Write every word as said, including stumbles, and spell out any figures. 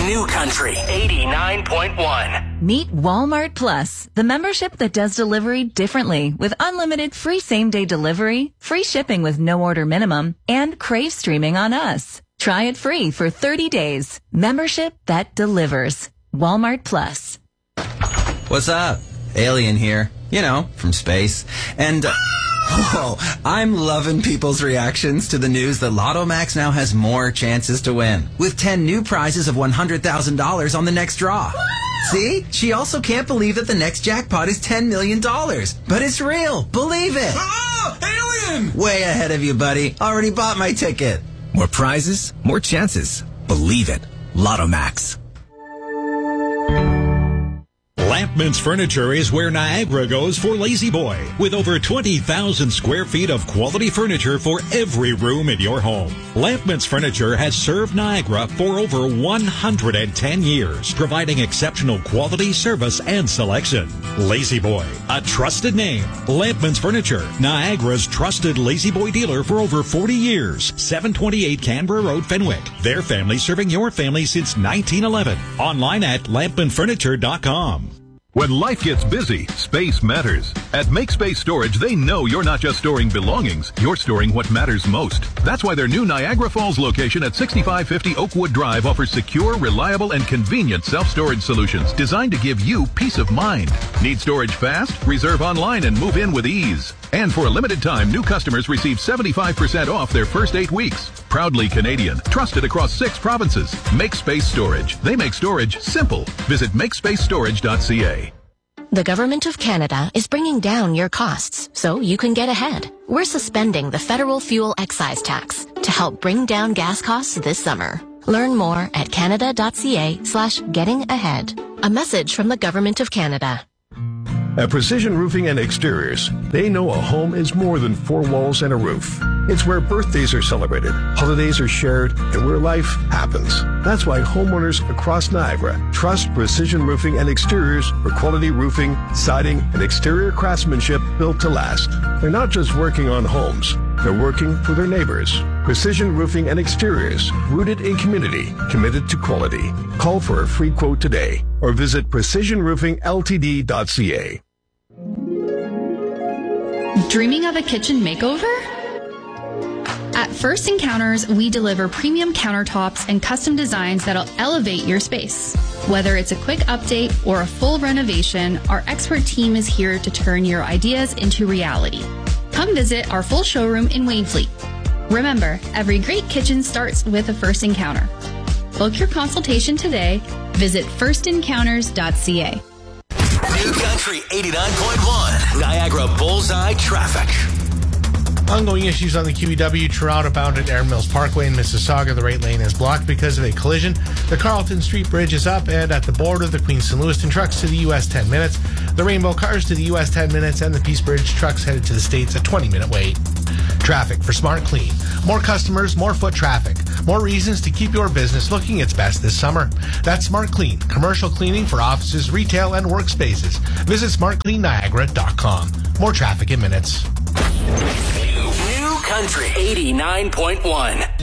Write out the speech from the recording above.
New Country eighty-nine point one. Meet Walmart Plus, the membership that does delivery differently with unlimited free same-day delivery, free shipping with no order minimum, and Crave streaming on us. Try it free for thirty days. Membership that delivers. Walmart Plus. What's up? Alien here. You know, from space. And, uh, whoa, I'm loving people's reactions to the news that Lotto Max now has more chances to win, with ten new prizes of one hundred thousand dollars on the next draw. See? She also can't believe that the next jackpot is ten million dollars. But it's real. Believe it. Oh, alien! Way ahead of you, buddy. Already bought my ticket. More prizes, more chances. Believe it. Lotto Max. Lampman's Furniture is where Niagara goes for Lazy Boy, with over twenty thousand square feet of quality furniture for every room in your home. Lampman's Furniture has served Niagara for over one hundred ten years, providing exceptional quality, service, and selection. Lazy Boy, a trusted name. Lampman's Furniture, Niagara's trusted Lazy Boy dealer for over forty years. seven twenty-eight Canberra Road, Fenwick. Their family serving your family since nineteen eleven. Online at lampman furniture dot com. When life gets busy, space matters. At MakeSpace Storage, they know you're not just storing belongings, you're storing what matters most. That's why their new Niagara Falls location at sixty-five fifty Oakwood Drive offers secure, reliable, and convenient self-storage solutions designed to give you peace of mind. Need storage fast? Reserve online and move in with ease. And for a limited time, new customers receive seventy-five percent off their first eight weeks. Proudly Canadian, trusted across six provinces. MakeSpace Storage. They make storage simple. Visit make space storage dot c a. The Government of Canada is bringing down your costs so you can get ahead. We're suspending the federal fuel excise tax to help bring down gas costs this summer. Learn more at canada.ca slash getting ahead. A message from the Government of Canada. At Precision Roofing and Exteriors, they know a home is more than four walls and a roof. It's where birthdays are celebrated, holidays are shared, and where life happens. That's why homeowners across Niagara trust Precision Roofing and Exteriors for quality roofing, siding, and exterior craftsmanship built to last. They're not just working on homes, they're working for their neighbors. Precision Roofing and Exteriors, rooted in community, committed to quality. Call for a free quote today or visit precision roofing l t d dot c a. Dreaming of a kitchen makeover? At First Encounters, we deliver premium countertops and custom designs that'll elevate your space. Whether it's a quick update or a full renovation, our expert team is here to turn your ideas into reality. Come visit our full showroom in Wainfleet. Remember, every great kitchen starts with a first encounter. Book your consultation today. Visit first encounters dot c a. New Country eighty-nine point one. Niagara Bullseye Traffic. Ongoing issues on the Q E W Toronto bound at Erin Mills Parkway in Mississauga. The right lane is blocked because of a collision. The Carlton Street Bridge is up, and at the border, the Queen Saint Lewiston trucks to the U S ten minutes. The Rainbow Cars to the U S ten minutes, and the Peace Bridge trucks headed to the States a twenty minute wait. Traffic for Smart Clean. More customers, more foot traffic. More reasons to keep your business looking its best this summer. That's Smart Clean, commercial cleaning for offices, retail, and workspaces. Visit smart clean niagara dot com. More traffic in minutes. New Country eighty-nine point one.